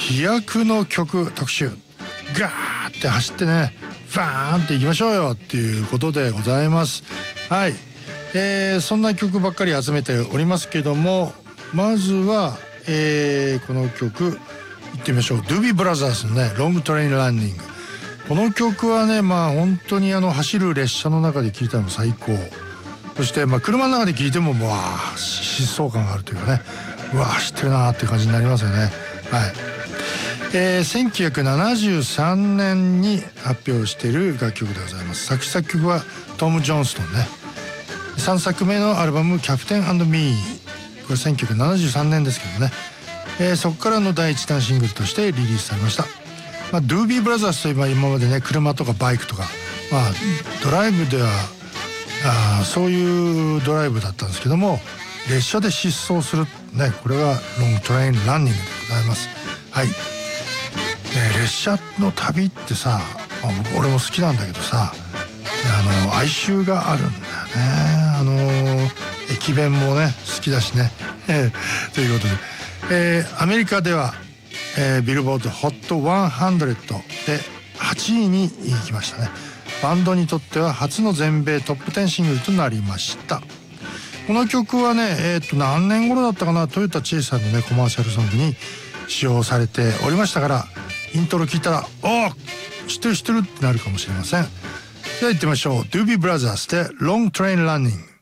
飛躍の曲特集、ガーって走ってね、バーンっていきましょうよっていうことでございます。はい、そんな曲ばっかり集めておりますけども、まずは、この曲いってみましょう。ドゥービーブラザーズのね、ロングトレインランニング。この曲はね、まあ本当に走る列車の中で聴いたの最高。そして車の中で聴いてもわあ疾走感があるというかね、うわあ走ってるなーっていう感じになりますよね。はい。1973年に発表している楽曲でございます。作詞作曲はトム・ジョンストンね。3作目のアルバム「キャプテン&ミー」、これ1973年ですけどね、そこからの第一弾シングルとしてリリースされました。ドゥービーブラザーズといえば今までね、車とかバイクとか、ドライブではそういうドライブだったんですけども、列車で疾走するね、これがロングトレインランニングでございます。はい。列車の旅ってさ、俺も好きなんだけどさ、哀愁があるんだよね。駅弁もね好きだしねということで、アメリカでは、ビルボード HOT100 で8位に行きましたね。バンドにとっては初の全米トップ10シングルとなりました。この曲はね、何年頃だったかな、トヨタチェイサーのねコマーシャルソングに使用されておりましたから、イントロ聞いたらお知ってるってなるかもしれません。では行ってみましょう。ドゥービーブラザーズでロングトレインランニング。